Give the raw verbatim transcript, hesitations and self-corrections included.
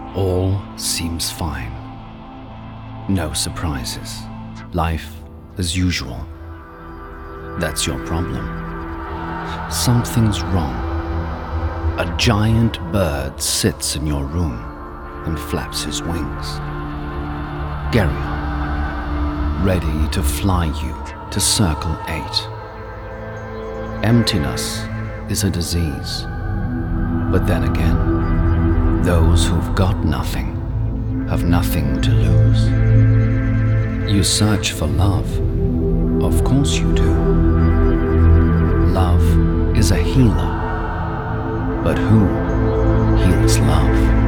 All seems fine. No surprises. Life as usual. That's your problem. Something's wrong. A giant bird sits in your room and flaps his wings. Geryon, ready to fly you to Circle eight. Emptiness is a disease. But then again, those who've got nothing have nothing to lose. You search for love. Of course you do. Love is a healer. But who heals love?